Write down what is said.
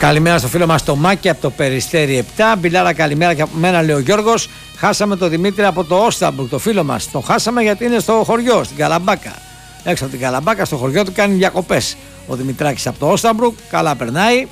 Καλημέρα στο φίλο μας το Μάκη από το Περιστέρι 7. Μπιλάρα, καλημέρα και από μένα, λέει ο Γιώργος. Χάσαμε τον Δημήτρη από το Όσταμπουργκ, το φίλο μας. Το χάσαμε γιατί είναι στο χωριό, στην Καλαμπάκα. Έξω από την Καλαμπάκα, στο χωριό του κάνει διακοπές. Ο Δημητράκης από το Όσταμπουργκ, καλά περνάει.